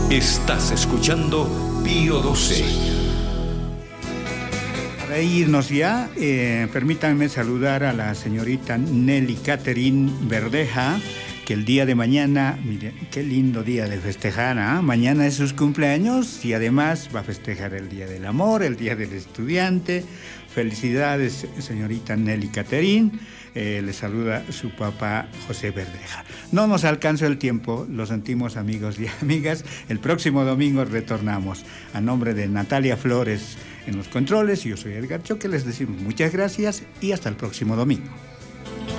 Estás escuchando Pío XII. Para irnos ya, permítanme saludar a la señorita Nelly Catherine Verdeja, que el día de mañana, mire, qué lindo día de festejar, ¿eh? Mañana es sus cumpleaños y además va a festejar el Día del Amor, el Día del Estudiante. Felicidades, señorita Nelly Catherine. Le saluda su papá José Verdeja. No nos alcanza el tiempo, lo sentimos, amigos y amigas. El próximo domingo retornamos. A nombre de Natalia Flores en los controles, yo soy Edgar Choque, les decimos muchas gracias y hasta el próximo domingo.